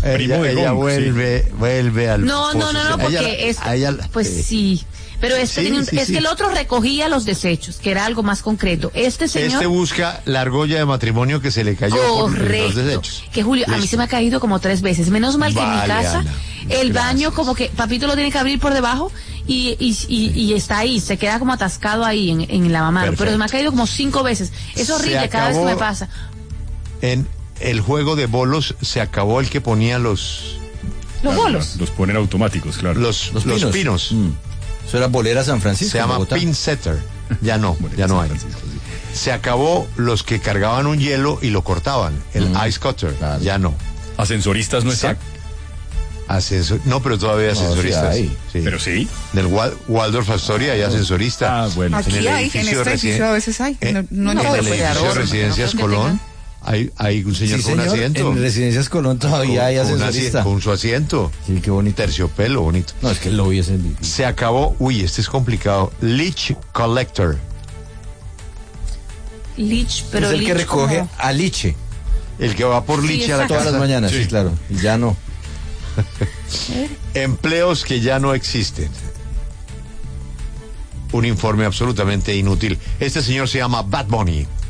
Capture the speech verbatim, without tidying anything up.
Primo de ella Gong, vuelve, sí. vuelve al No, no, no, no, porque ella, es, ella, pues eh, sí, pero este sí, tenía un- sí, es sí. que el otro recogía los desechos, que era algo más concreto. Este señor, Este busca la argolla de matrimonio que se le cayó por los correcto, desechos. que Julio, a mí Listo. se me ha caído como tres veces, menos mal que en mi Vale, casa, Ana, el baño gracias. como que papito lo tiene que abrir por debajo y, y, y, y está ahí, se queda como atascado ahí en, en la mamá, pero Perfecto. me ha caído como cinco veces, es Se horrible cada vez que acabó- me pasa. En el juego de bolos se acabó el que ponía los Los Claro, bolos. Los ponen automáticos, claro. los, Los los pinos. pinos. Mm. Eso era Bolera San Francisco. Se llama Bogotá. pin setter. Ya no, Bueno, ya no hay. San Francisco, sí. Se acabó los que cargaban un hielo y lo cortaban, el Mm, ice cutter. claro. Ya no. Ascensoristas no están. Ascensor, no, pero todavía hay No, sí ascensoristas. hay. Sí. Pero sí. Del Wal- Waldorf Astoria hay ascensorista. Ah, bueno. Aquí En el hay, en edificio este residen- edificio a veces hay. Eh, No, no en no, todo en el el puede haber, edificio de pero no Residencias creo que Colón tengan. hay, hay un señor Sí, con un señor, asiento. en Residencias Colón todavía hay con, un asi- ascensorista. con su asiento. Sí, qué bonito. Terciopelo, bonito. No, es que el lobby es el... Se acabó, uy, este es complicado. Leach Collector. Lich, pero es el que Lich recoge como- a liche El que va por Sí, Leach a la exacto. todas casa. las mañanas, sí, Sí. claro. Y ya no. Empleos que ya no existen. Un informe absolutamente inútil. Este señor se llama Bad Bunny.